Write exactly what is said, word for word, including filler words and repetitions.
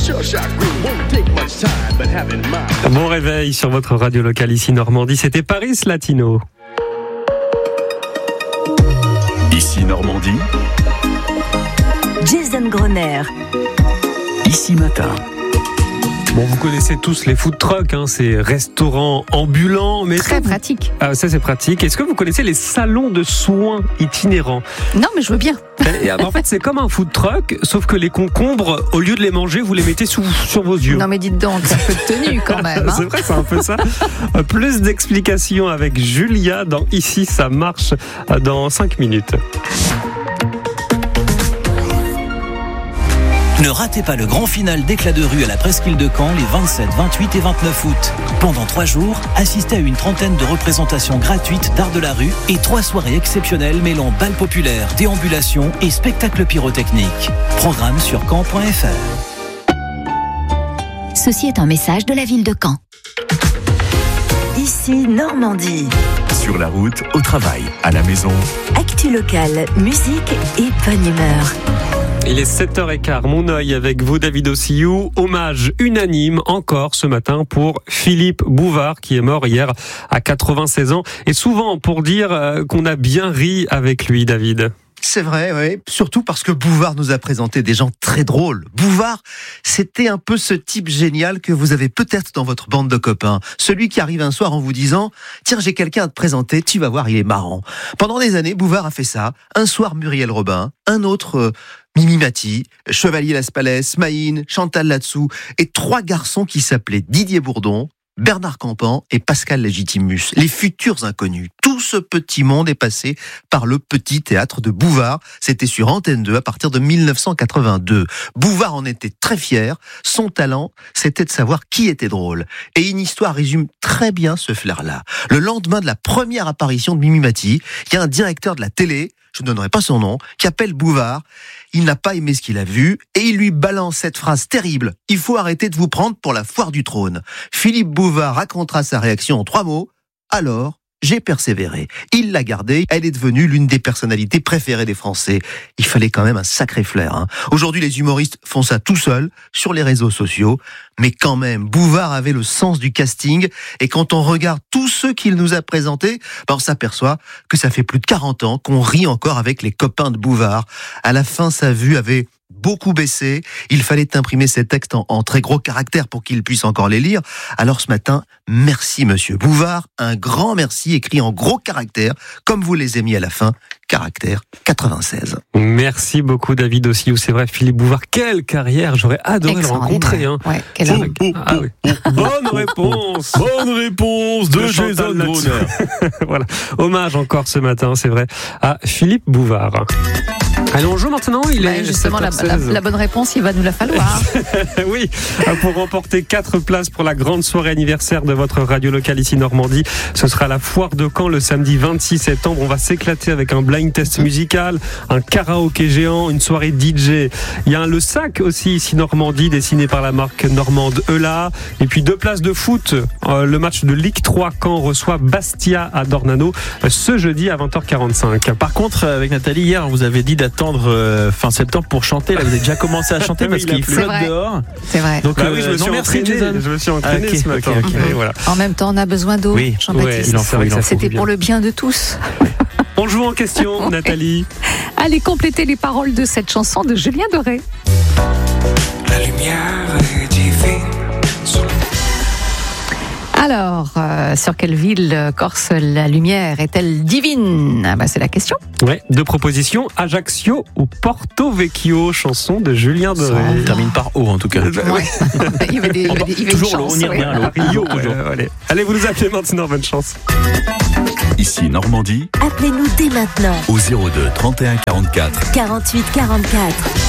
Bon réveil sur votre radio locale ici Normandie, c'était Paris Latino. Ici Normandie. Jason Groner. Ici Matin. Bon, vous connaissez tous les food trucks, hein, ces restaurants ambulants. Mais Très pratique. Ah, ça c'est pratique. Est-ce que vous connaissez les salons de soins itinérants ? Non, mais je veux bien. Et, en fait, c'est comme un food truck, sauf que les concombres, au lieu de les manger, vous les mettez sous, sur vos yeux. Non, mais dites donc, un peu de tenue quand même. Hein. C'est vrai, c'est un peu ça. Plus d'explications avec Julia dans Ici, ça marche dans cinq minutes. Ne ratez pas le grand final d'éclat de rue à la Presqu'île de Caen les vingt-sept, vingt-huit et vingt-neuf août. Pendant trois jours, assistez à une trentaine de représentations gratuites d'art de la rue et trois soirées exceptionnelles mêlant bal populaire, déambulation et spectacle pyrotechnique. Programme sur caen point f r. Ceci est un message de la ville de Caen. Ici Normandie. Sur la route, au travail, à la maison. Actu locale, musique et bonne humeur. Il est sept heures quinze, mon œil avec vous David Ossillou. Hommage unanime encore ce matin pour Philippe Bouvard qui est mort hier à quatre-vingt-seize ans. Et souvent pour dire qu'on a bien ri avec lui, David. C'est vrai, oui. Surtout parce que Bouvard nous a présenté des gens très drôles. Bouvard, c'était un peu ce type génial que vous avez peut-être dans votre bande de copains. Celui qui arrive un soir en vous disant « Tiens, j'ai quelqu'un à te présenter, tu vas voir, il est marrant ». Pendant des années, Bouvard a fait ça. Un soir, Muriel Robin. Un autre... Euh, Mimi Mati, Chevalier Las Palais, Maïn, Chantal Latsou et trois garçons qui s'appelaient Didier Bourdon, Bernard Campan et Pascal Légitimus, les futurs inconnus. Tout ce petit monde est passé par le petit théâtre de Bouvard. C'était sur Antenne deux à partir de mille neuf cent quatre-vingt-deux. Bouvard en était très fier. Son talent, c'était de savoir qui était drôle. Et une histoire résume très bien ce flair-là. Le lendemain de la première apparition de Mimi Mati, il y a un directeur de la télé, je ne donnerai pas son nom, qui appelle Bouvard. Il n'a pas aimé ce qu'il a vu et il lui balance cette phrase terrible. Il faut arrêter de vous prendre pour la foire du trône. Philippe Bouvard racontera sa réaction en trois mots. Alors, j'ai persévéré. Il l'a gardée. Elle est devenue l'une des personnalités préférées des Français. Il fallait quand même un sacré flair. Hein. Aujourd'hui, les humoristes font ça tout seuls sur les réseaux sociaux. Mais quand même, Bouvard avait le sens du casting. Et quand on regarde tous ceux qu'il nous a présentés, ben on s'aperçoit que ça fait plus de quarante ans qu'on rit encore avec les copains de Bouvard. À la fin, sa vue avait beaucoup baissé. Il fallait imprimer ces textes en, en très gros caractères pour qu'il puisse encore les lire. Alors ce matin, merci Monsieur Bouvard. Un grand merci écrit en gros caractères, comme vous les avez mis à la fin, caractère quatre-vingt-seize. Merci beaucoup David Ossillou. C'est vrai, Philippe Bouvard, quelle carrière. J'aurais adoré le rencontrer. Hein. Ouais, quelle oh, oh, ah, oui. Bonne réponse. Bonne réponse de, de Jason Groner. Voilà. Hommage encore ce matin, c'est vrai, à Philippe Bouvard. Allez, on joue maintenant. Il bah, est justement la, la, la bonne réponse, il va nous la falloir. Oui, pour remporter quatre places pour la grande soirée anniversaire de votre radio locale ici Normandie. Ce sera à la foire de Caen le samedi vingt-six septembre. On va s'éclater avec un blind test musical, un karaoké géant, une soirée D J. Il y a un Le Sac aussi ici Normandie, dessiné par la marque normande Eula. Et puis deux places de foot. Euh, le match de Ligue trois Caen reçoit Bastia à Dornano euh, ce jeudi à vingt heures quarante-cinq. Par contre, avec Nathalie, hier, on vous avait dit d'attendre euh, fin septembre pour chanter. Là, vous avez déjà commencé à chanter parce qu'il flotte dehors. C'est vrai. Donc, bah oui, je me euh, suis non, merci, entraîné. Jason. Je me suis entraîné okay, ce matin. Okay, okay. Et voilà. En même temps, on a besoin d'eau, oui. Jean-Baptiste. Ouais, il en faut, il en faut. C'était pour le bien de tous. On joue en question, Nathalie. Allez compléter les paroles de cette chanson de Julien Doré. La lumière est divine. Alors, euh, sur quelle ville corse la lumière est-elle divine ? Ah bah, c'est la question. Ouais, deux propositions, Ajaccio ou Porto Vecchio, chanson de Julien Doré. On termine par O en tout cas. Ouais. il y avait des, il y avait des, il y avait toujours une l'eau, chance, on y revient. ouais. Rio, ouais, allez. allez, vous nous appelez maintenant, bonne chance. Ici Normandie. Appelez-nous dès maintenant. Au zéro deux trente et un quarante-quatre quarante-huit quarante-quatre.